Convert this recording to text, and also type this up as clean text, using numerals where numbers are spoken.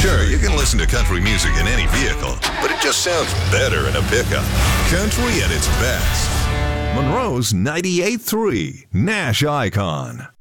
Sure, you can listen to country music in any vehicle, but it just sounds better in a pickup. Country at its best. Monroe's 98.3 Nash Icon.